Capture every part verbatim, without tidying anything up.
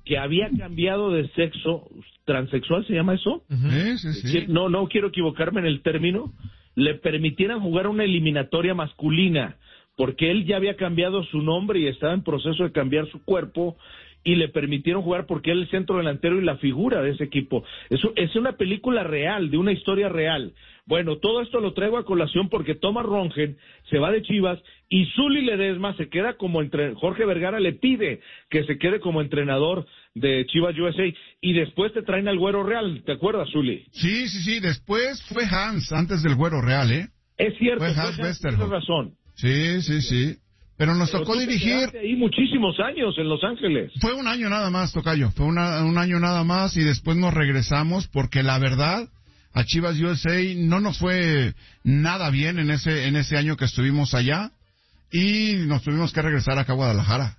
que había cambiado de sexo, transexual se llama eso, uh-huh. sí, sí, sí. no, no quiero equivocarme en el término, le permitieran jugar una eliminatoria masculina, porque él ya había cambiado su nombre y estaba en proceso de cambiar su cuerpo, y le permitieron jugar porque él es el centro delantero y la figura de ese equipo. Eso es una película real, de una historia real. Bueno, todo esto lo traigo a colación porque Thomas Rongen se va de Chivas y Zuli Ledesma se queda como entrenador. Jorge Vergara le pide que se quede como entrenador de Chivas U S A y después te traen al Güero Real, ¿te acuerdas, Zuli? Sí, sí, sí, después fue Hans, antes del Güero Real, ¿eh? Es cierto, fue Hans, Hans tienes razón. Sí, sí, sí. Pero nos Pero tocó tú dirigir... te ahí muchísimos años en Los Ángeles. Fue un año nada más, tocayo. Fue una, un año nada más y después nos regresamos porque la verdad, a Chivas U S A no nos fue nada bien en ese, en ese año que estuvimos allá y nos tuvimos que regresar acá a Guadalajara.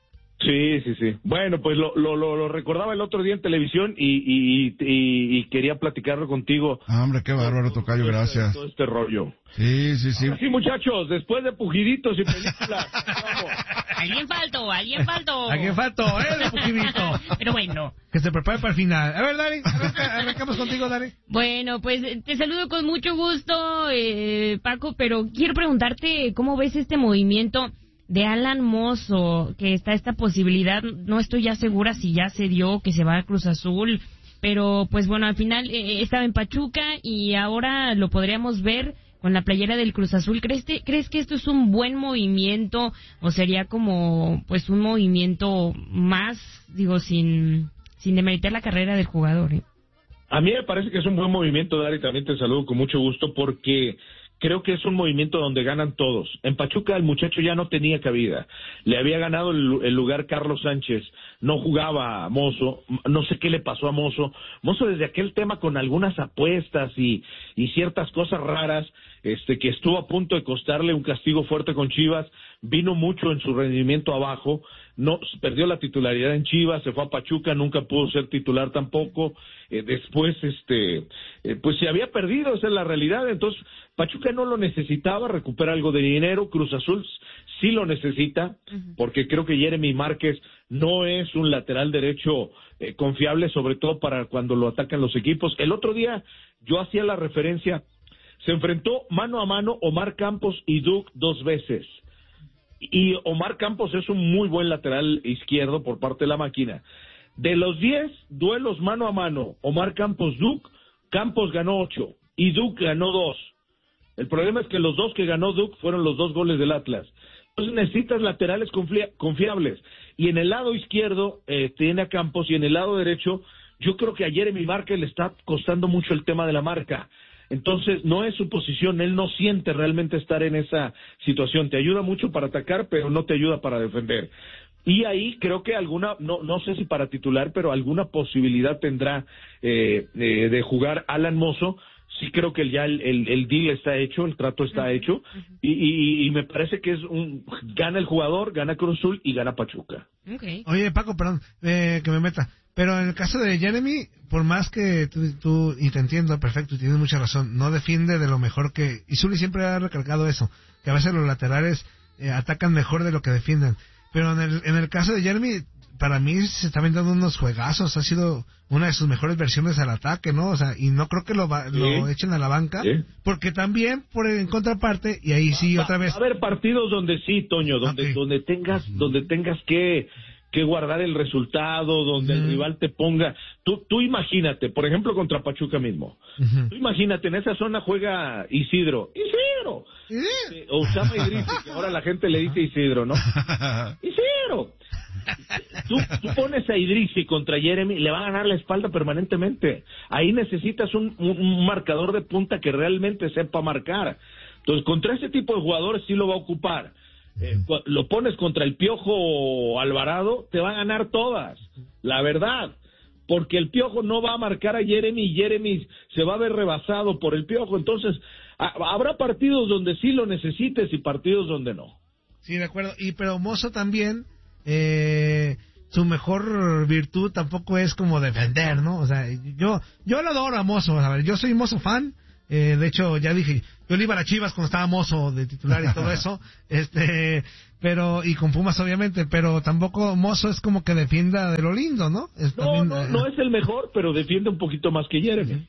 Sí, sí, sí. Bueno, pues lo, lo, lo, lo recordaba el otro día en televisión y, y, y, y quería platicarlo contigo. Ah, hombre, qué bárbaro, tocayo, todo gracias. Este, todo este rollo. Sí, sí, sí. Ahora sí, muchachos, después de pujiditos y películas, vamos. Alguien faltó, alguien faltó. Alguien faltó, ¿eh? De pujidito. Pero bueno. Que se prepare para el final. A ver, Dari, arranca, arrancamos contigo, Dari. Bueno, pues te saludo con mucho gusto, eh, Paco, pero quiero preguntarte cómo ves este movimiento de Alan Mozo, que está esta posibilidad, no estoy ya segura si ya se dio que se va a Cruz Azul, pero pues bueno, al final eh, estaba en Pachuca y ahora lo podríamos ver con la playera del Cruz Azul. ¿Crees, te, ¿Crees que esto es un buen movimiento o sería como pues un movimiento más, digo, sin, sin demeritar la carrera del jugador? ¿eh? A mí me parece que es un buen movimiento, Dari, también te saludo con mucho gusto porque creo que es un movimiento donde ganan todos. En Pachuca el muchacho ya no tenía cabida. Le había ganado el, el lugar Carlos Sánchez. No jugaba a Mozo. No sé qué le pasó a Mozo. Mozo desde aquel tema con algunas apuestas y, y ciertas cosas raras, este, que estuvo a punto de costarle un castigo fuerte con Chivas, vino mucho en su rendimiento abajo. No, perdió la titularidad en Chivas, se fue a Pachuca, nunca pudo ser titular tampoco. Eh, después, este, eh, pues se había perdido, esa es la realidad. Entonces, Pachuca no lo necesitaba, recupera algo de dinero. Cruz Azul sí lo necesita, porque creo que Jeremy Márquez no es un lateral derecho eh, confiable, sobre todo para cuando lo atacan los equipos. El otro día yo hacía la referencia, se enfrentó mano a mano Omar Campos y Duke dos veces. Y Omar Campos es un muy buen lateral izquierdo por parte de la máquina. De los diez duelos mano a mano, Omar Campos-Duke, Campos ganó ocho y Duke ganó dos. El problema es que los dos que ganó Duke fueron los dos goles del Atlas. Entonces necesitas laterales confia- confiables. Y en el lado izquierdo eh, tiene a Campos y en el lado derecho yo creo que a Jeremy Márquez le está costando mucho el tema de la marca. Entonces, no es su posición, él no siente realmente estar en esa situación. Te ayuda mucho para atacar, pero no te ayuda para defender. Y ahí creo que alguna, no no sé si para titular, pero alguna posibilidad tendrá eh, eh, de jugar Alan Mozo. Sí creo que ya el, el, el deal está hecho, el trato está uh-huh. hecho, y, y, y me parece que es un gana el jugador, gana Cruz Azul y gana Pachuca. Okay. Oye, Paco, perdón, eh, que me meta. Pero en el caso de Jeremy, por más que tú, tú, y te entiendo perfecto, y tienes mucha razón, no defiende de lo mejor que... Y Zuli siempre ha recalcado eso, que a veces los laterales eh, atacan mejor de lo que defienden. Pero en el, en el caso de Jeremy, para mí se está vendiendo unos juegazos, ha sido una de sus mejores versiones al ataque, ¿no? O sea, y no creo que lo, va, ¿Sí? lo echen a la banca, ¿Sí? porque también, por en contraparte, y ahí sí, va, otra vez... Va a haber partidos donde sí, Toño, donde, okay. donde tengas, donde tengas que... que guardar el resultado, donde uh-huh. el rival te ponga, tú tú imagínate, por ejemplo contra Pachuca mismo, uh-huh. tú imagínate, en esa zona juega Isidro, Isidro, uh-huh. eh, Osama Idrisi, que ahora la gente le dice Isidro, ¿no? Isidro, tú, tú pones a Idrisi contra Jeremy, le va a ganar la espalda permanentemente, ahí necesitas un, un, un marcador de punta que realmente sepa marcar, entonces contra ese tipo de jugadores sí lo va a ocupar. Eh, lo pones contra el Piojo Alvarado, te va a ganar todas, la verdad, porque el Piojo no va a marcar a Jeremy y Jeremy se va a ver rebasado por el Piojo, entonces a, habrá partidos donde sí lo necesites y partidos donde no. Sí, de acuerdo, y pero Mozo también, eh, su mejor virtud tampoco es como defender, ¿no? O sea, yo yo lo adoro a Mozo, a ver, yo soy Mozo fan, Eh, de hecho, ya dije, yo le iba a las Chivas cuando estaba Mozo de titular y todo eso, este, pero, y con Pumas obviamente, pero tampoco Mozo es como que defienda de lo lindo, ¿no? Es no, también, no, eh, no es el mejor, pero defiende un poquito más que Jeremy.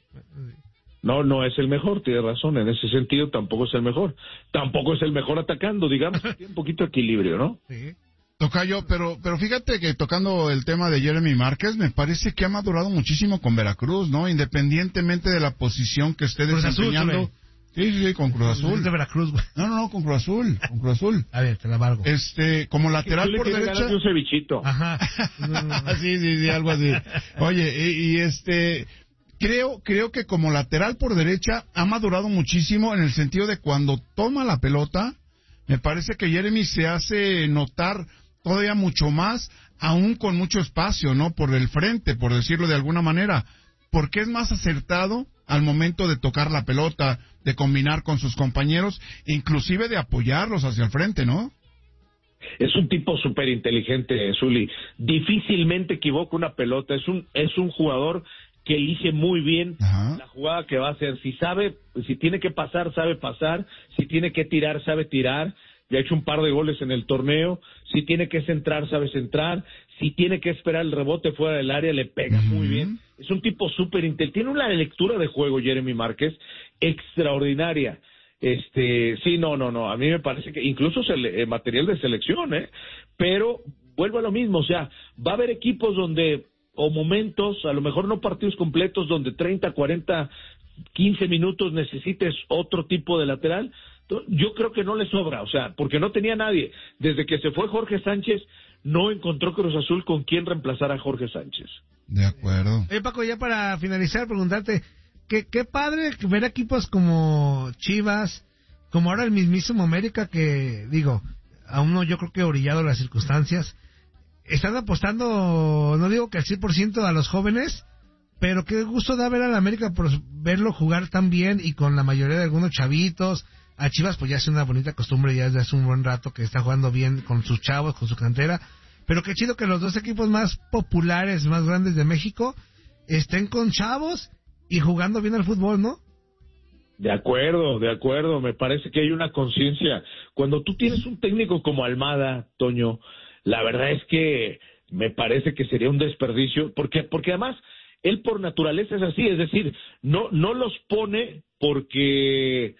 No, no es el mejor, tiene razón, en ese sentido tampoco es el mejor. Tampoco es el mejor atacando, digamos, tiene un poquito de equilibrio, ¿no? Sí. Tocayo, pero, pero fíjate que tocando el tema de Jeremy Márquez, me parece que ha madurado muchísimo con Veracruz, ¿no? Independientemente de la posición que esté Cruz desempeñando. Azul, sí, sí, sí, con Cruz Azul. de Veracruz, güey. No, no, no, con Cruz Azul, con Cruz Azul. A ver, te la valgo. Este, como lateral por derecha. Un cevichito. Ajá. sí, sí, sí, algo así. Oye, y, y este, creo, creo que como lateral por derecha ha madurado muchísimo en el sentido de cuando toma la pelota, me parece que Jeremy se hace notar todavía mucho más, aún con mucho espacio, ¿no? Por el frente, por decirlo de alguna manera, porque es más acertado al momento de tocar la pelota, de combinar con sus compañeros, inclusive de apoyarlos hacia el frente, ¿no? Es un tipo súper inteligente, Zuli. Difícilmente equivoca una pelota. Es un, es un jugador que elige muy bien Ajá. la jugada que va a hacer. Si sabe, si tiene que pasar, sabe pasar. Si tiene que tirar, sabe tirar. Ya ha hecho un par de goles en el torneo. Si tiene que centrar, sabe centrar. Si tiene que esperar el rebote fuera del área, le pega uh-huh. muy bien. Es un tipo súper inteligente. Tiene una lectura de juego, Jeremy Márquez, extraordinaria. Este, sí, no, no, no. A mí me parece que incluso se, eh, material de selección, ¿eh? Pero vuelvo a lo mismo. O sea, va a haber equipos donde, o momentos, a lo mejor no partidos completos, donde treinta, cuarenta, quince minutos necesites otro tipo de lateral. Yo creo que no le sobra, o sea, porque no tenía nadie. Desde que se fue Jorge Sánchez, no encontró Cruz Azul con quién reemplazar a Jorge Sánchez. De acuerdo. Oye, Paco, ya para finalizar, preguntarte, qué, qué padre ver equipos como Chivas, como ahora el mismísimo América, que, digo, aún no yo creo que orillado las circunstancias, están apostando, no digo que al cien por ciento a los jóvenes, pero qué gusto da ver al América por verlo jugar tan bien y con la mayoría de algunos chavitos. A Chivas pues ya es una bonita costumbre, ya desde hace un buen rato que está jugando bien con sus chavos, con su cantera, pero qué chido que los dos equipos más populares, más grandes de México estén con chavos y jugando bien al fútbol, ¿no? De acuerdo, de acuerdo, me parece que hay una conciencia. Cuando tú tienes un técnico como Almada, Toño, la verdad es que me parece que sería un desperdicio, porque porque además él por naturaleza es así, es decir, no no los pone porque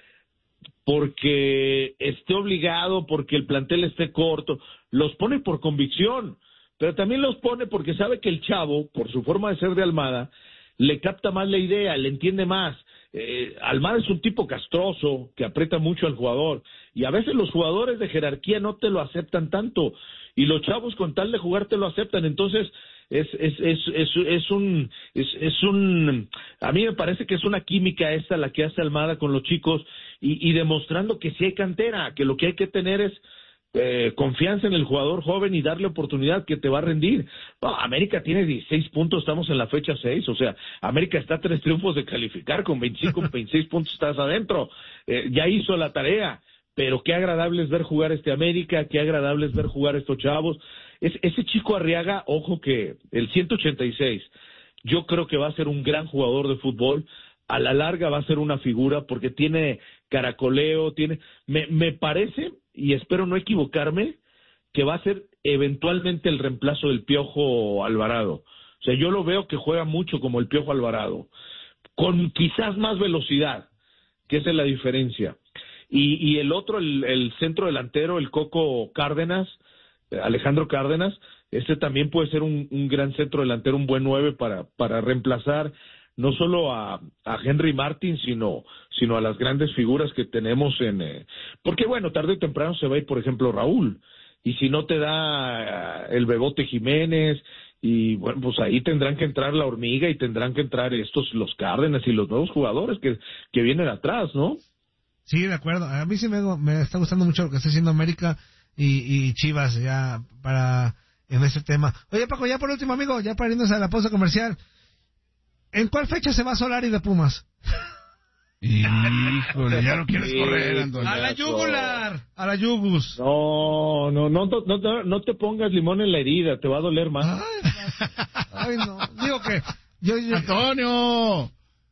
porque esté obligado, porque el plantel esté corto, los pone por convicción, pero también los pone porque sabe que el chavo, por su forma de ser de Almada, le capta más la idea, le entiende más. Eh, Almada es un tipo castroso, que aprieta mucho al jugador, y a veces los jugadores de jerarquía no te lo aceptan tanto, y los chavos con tal de jugar te lo aceptan, entonces es es es es, es un es, es un a mí me parece que es una química esa la que hace Almada con los chicos y, y demostrando que sí hay cantera, que lo que hay que tener es eh, confianza en el jugador joven y darle oportunidad que te va a rendir. No, América tiene dieciséis puntos, estamos en la fecha seis, o sea, América está a tres triunfos de calificar, con veinticinco, veintiséis puntos estás adentro, eh, ya hizo la tarea, pero qué agradable es ver jugar este América, qué agradable es ver jugar estos chavos. Es, ese chico Arriaga, ojo que el ciento ochenta y seis, yo creo que va a ser un gran jugador de fútbol, a la larga va a ser una figura porque tiene caracoleo, tiene, me, me parece, y espero no equivocarme, que va a ser eventualmente el reemplazo del Piojo Alvarado. O sea, yo lo veo que juega mucho como el Piojo Alvarado, con quizás más velocidad, que esa es la diferencia. Y, y el otro, el, el centro delantero, el Coco Cárdenas, Alejandro Cárdenas, este también puede ser un, un gran centro delantero, un buen nueve para, para reemplazar no solo a, a Henry Martin, sino, sino a las grandes figuras que tenemos en... Eh, porque bueno, tarde o temprano se va a ir, por ejemplo, Raúl, y si no te da el Bebote Jiménez, y bueno, pues ahí tendrán que entrar la Hormiga y tendrán que entrar estos, los Cárdenas y los nuevos jugadores que, que vienen atrás, ¿no? Sí, de acuerdo. A mí sí me, me está gustando mucho lo que está haciendo América y, y Chivas ya para en ese tema. Oye, Paco, ya por último, amigo, ya para irnos a la pausa comercial, ¿en cuál fecha se va Solari de Pumas? Híjole, ya no quieres correr, Antonio. A la yugular, a la yugus. No, no, no, no, no, no te pongas limón en la herida, te va a doler más. Ay, ay no, digo que... Yo, yo... Antonio,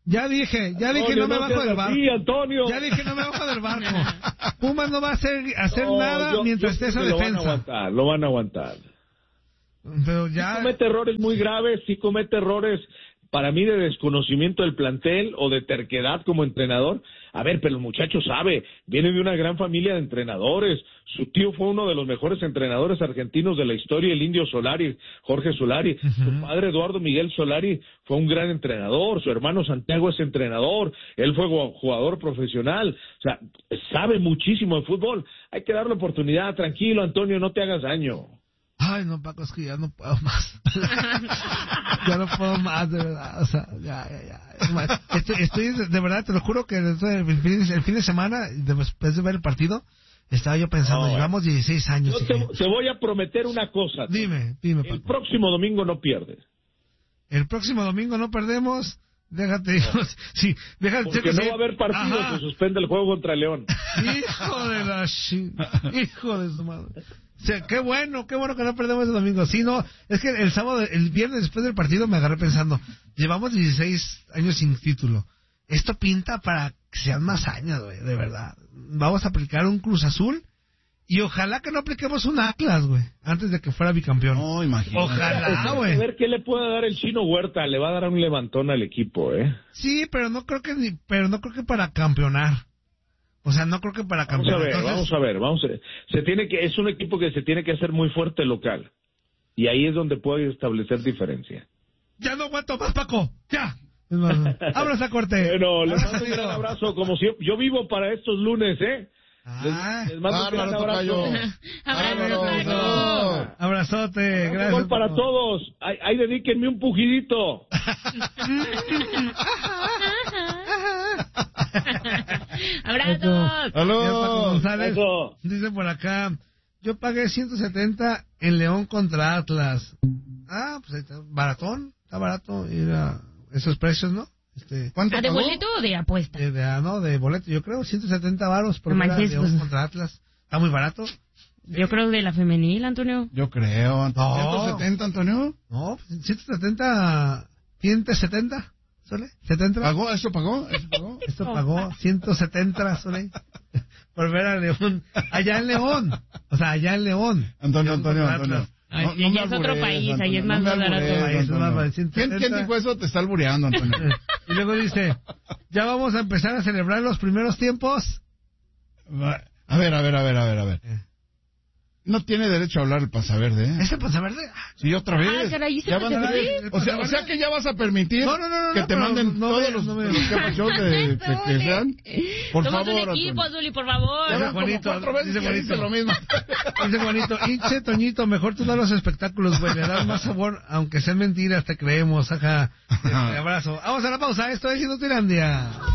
Ya dije, ya dije Antonio, no me no bajo seas del barco. así, Antonio. Ya dije no me bajo del barco. Pumas no va a hacer, hacer No, nada yo- mientras yo esté esa creo que Lo van a defensa. aguantar, lo van a aguantar. Pero Sí ya... comete errores muy graves, sí comete errores para mí de desconocimiento del plantel o de terquedad como entrenador. A ver, pero el muchacho sabe, viene de una gran familia de entrenadores. Su tío fue uno de los mejores entrenadores argentinos de la historia, el Indio Solari, Jorge Solari. Uh-huh. Su padre, Eduardo Miguel Solari, fue un gran entrenador. Su hermano Santiago es entrenador. Él fue jugador profesional. O sea, sabe muchísimo de fútbol. Hay que darle oportunidad. Tranquilo, Antonio, no te hagas daño. Ay, no, Paco, es que ya no puedo más. Ya no puedo más, de verdad. O sea, ya, ya, ya. Es más, estoy, estoy, de verdad, te lo juro que el fin, el fin de semana, después de ver el partido, estaba yo pensando, No, llevamos dieciséis años. Yo y te, que- te voy a prometer una cosa. Dime, dime, El Paco. próximo domingo no pierdes. El próximo domingo no perdemos. Déjate, hijos. Sí, déjate. Porque no va a haber partido, Ajá. se suspende el juego contra León. Hijo de la shi- hijo de su madre. O sea, qué bueno, qué bueno que no perdemos el domingo. Sí, no, es que el sábado, el viernes después del partido me agarré pensando, llevamos dieciséis años sin título. Esto pinta para que sean más años, güey, de verdad. Vamos a aplicar un Cruz Azul y ojalá que no apliquemos un Atlas, güey, antes de que fuera bicampeón. No, imagínate. Ojalá, A güey. ver qué le puede dar el Chino Huerta, le va a dar un levantón al equipo, ¿eh? Sí, pero no creo que ni, pero no creo que para campeonar. O sea, no creo que para Vamos a campeonar. ver, Entonces, vamos a ver, vamos a ver. Se tiene que, es un equipo que se tiene que hacer muy fuerte local. Y ahí es donde puede establecer diferencia. ya no aguanto más, Paco. Ya. Es más, abra esa corte. Bueno, les Abrazo, mando un gran amigo. abrazo, como siempre. Yo vivo para estos lunes, ¿eh? Ah, Les, les mando un gran bárbaro, abrazo. tocayo. Abrazo, Bárbaro, Paco. bárbaro. abrazote, Un gracias. gol para Paco. todos. Ahí, ahí dedíquenme un pujidito. Abrazos. Aló. Señor Paco González, Eso. dice por acá, yo pagué ciento setenta en León contra Atlas. Ah, pues ahí está, baratón, está barato ir a esos precios, ¿no? Este, ¿Cuánto ¿Ah, de pagó? boleto o de apuesta? de, de, ah, no, de boleto, yo creo, ciento setenta varos por No ver a manches, León pues. contra Atlas. Está muy barato. Yo creo de la femenil, Antonio. Yo creo. Antonio. No. ¿ciento setenta, Antonio? No, pues, ciento setenta, ciento setenta, ¿sole? ¿setenta? ¿Pagó? ¿Eso pagó? ¿Eso pagó? Esto pagó ciento setenta, ¿sole? Por ver a León. Allá en León. O sea, allá en León. Antonio, León Antonio, contra Antonio. Atlas. Ay, No- sí, no me ya es otro albures, país, ahí Antonio, es más no me barato. albures, Ahí es más Antonio. barato. ¿Quién, ¿Quién ciento dijo eso? Te está albureando, Antonio. Y luego dice, ya vamos a empezar a celebrar los primeros tiempos. Va- A ver, a ver, a ver, a ver, a ver. Eh. No tiene derecho a hablar el pasaverde, ¿eh? ¿Ese pasaverde? Sí, otra vez. Ah, caray, ¿ese Ya van a pasaverde? ver. O sea, o sea que ya vas a permitir No, no, no, no, que no, te pero manden no todos me- los, no me- los capachos de, que, que sean. Por Somos favor, un equipo, Antonio. Zuli, por Ya favor. van Dice como Juanito, cuatro veces dice que Juanito. dice lo mismo. Dice Juanito, hinche Toñito, mejor tú da los espectáculos, güey, le das más sabor, aunque sean mentiras, te creemos, ajá. Este, abrazo. Vamos a la pausa, esto es Inutilandia.